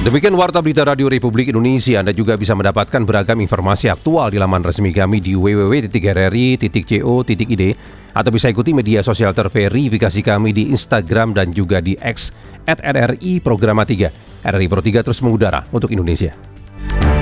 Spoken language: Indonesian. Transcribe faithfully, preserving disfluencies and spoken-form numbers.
Demikian Warta Berita Radio Republik Indonesia. Anda juga bisa mendapatkan beragam informasi aktual di laman resmi kami di w w w titik r r i titik co titik i d atau bisa ikuti media sosial terverifikasi kami di Instagram dan juga di X at r r i Programa tiga. R R I Pro tiga terus mengudara untuk Indonesia.